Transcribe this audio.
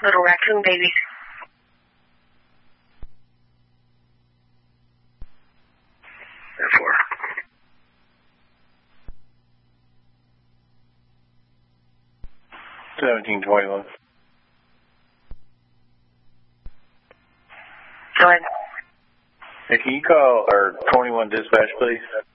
Little raccoon babies. Therefore. 1721. Go ahead. Hey, can you call our 21 dispatch, please?